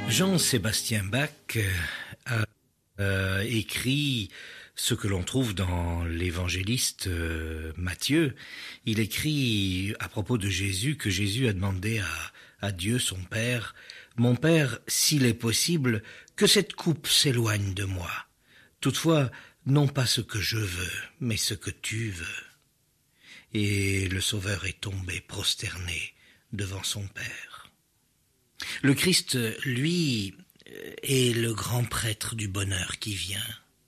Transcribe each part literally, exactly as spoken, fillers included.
Jean-Sébastien Bach a euh, écrit ce que l'on trouve dans l'évangéliste euh, Matthieu. Il écrit à propos de Jésus que Jésus a demandé à, à Dieu, son Père, « Mon Père, s'il est possible, que cette coupe s'éloigne de moi. Toutefois, non pas ce que je veux, mais ce que tu veux. » Et le Sauveur est tombé prosterné devant son Père. Le Christ, lui, est le grand prêtre du bonheur qui vient.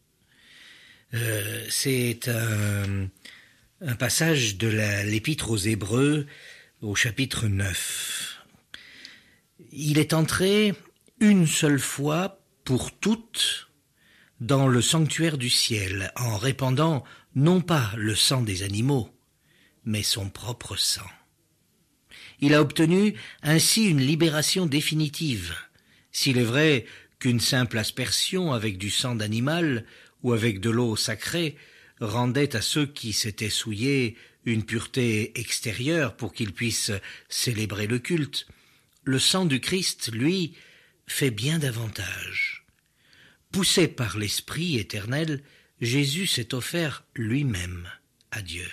Euh, c'est un, un passage de la, l'Épître aux Hébreux au chapitre neuf. Il est entré une seule fois pour toutes dans le sanctuaire du ciel en répandant non pas le sang des animaux, mais son propre sang. Il a obtenu ainsi une libération définitive. S'il est vrai qu'une simple aspersion avec du sang d'animal ou avec de l'eau sacrée rendait à ceux qui s'étaient souillés une pureté extérieure pour qu'ils puissent célébrer le culte, le sang du Christ, lui, fait bien davantage. Poussé par l'Esprit éternel, Jésus s'est offert lui-même à Dieu,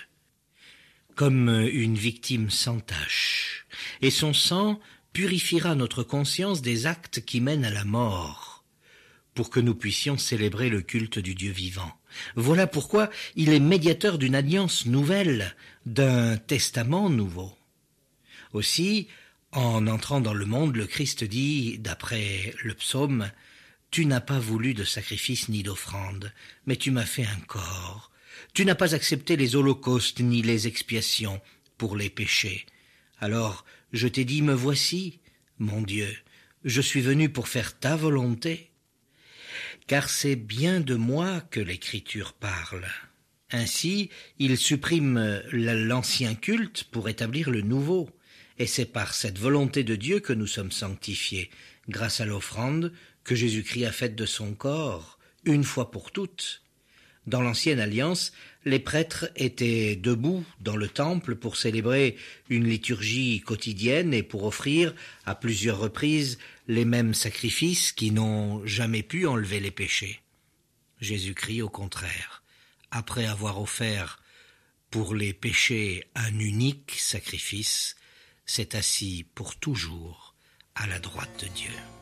comme une victime sans tache, et son sang purifiera notre conscience des actes qui mènent à la mort, pour que nous puissions célébrer le culte du Dieu vivant. Voilà pourquoi il est médiateur d'une alliance nouvelle, d'un testament nouveau. Aussi, en entrant dans le monde, le Christ dit, d'après le psaume, « Tu n'as pas voulu de sacrifice ni d'offrande, mais tu m'as fait un corps. Tu n'as pas accepté les holocaustes ni les expiations pour les péchés. Alors je t'ai dit, me voici, mon Dieu, je suis venu pour faire ta volonté. Car c'est bien de moi que l'Écriture parle. Ainsi, il supprime l'ancien culte pour établir le nouveau. Et c'est par cette volonté de Dieu que nous sommes sanctifiés, grâce à l'offrande que Jésus-Christ a faite de son corps, une fois pour toutes. Dans l'ancienne alliance, les prêtres étaient debout dans le temple pour célébrer une liturgie quotidienne et pour offrir à plusieurs reprises les mêmes sacrifices qui n'ont jamais pu enlever les péchés. Jésus-Christ, au contraire, après avoir offert pour les péchés un unique sacrifice, s'est assis pour toujours à la droite de Dieu.